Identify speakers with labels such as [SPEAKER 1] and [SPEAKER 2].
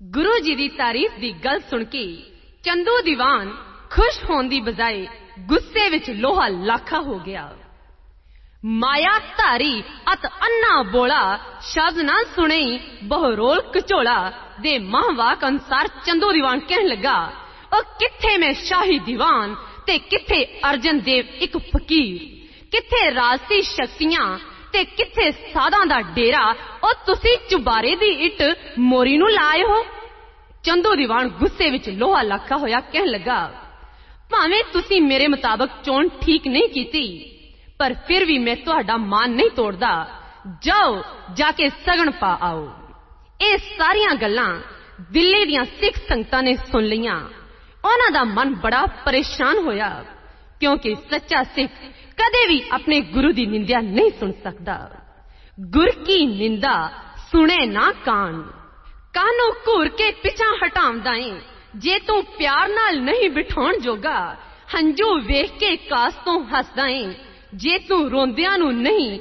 [SPEAKER 1] गुरु जी की तारीफ की गल सुन के चंदू दीवान खुश होने की बजाय गुस्से विच लोहा लाखा हो गया। माया धारी अत अन्ना बोला शब्द ना सुने बहरोल कचोला दे महावाक अनुसार चंदू दीवान कहन लगा, ओ किथे मैं शाही दीवान ते किथे अर्जन देव एक फकीर, किथे राजसी शक्तियां ते किथे साधां दा डेरा, ओ तुसी चुबारे दी इट मोरी नू लाए हो। चंदू दीवान गुस्से विच लोहा लाखा होया कहन लगा, भावें तुसी मेरे मुताबिक चोन ठीक नहीं कीती, पर फिर भी मैं तुहाडा मान नहीं तोड़दा। जाओ जाके सगन पा आओ। ये सारियां गल्लां दिल्ली दियां सिख संगतां ने सुन लियां। उन्हां दा मन बड़ा परेशान होया, क्योंकि सच्चा सिख कदे भी अपने गुरु की निंदा नहीं सुन सकता। गुर की निंदा सुने ना कान, कानों घूर के पिछा हटावदा है। जे तू प्यार नाल नहीं बिठाउण जोगा, हंझू वेख के कास तो हसदा है। जे तू रोंदियां नू नहीं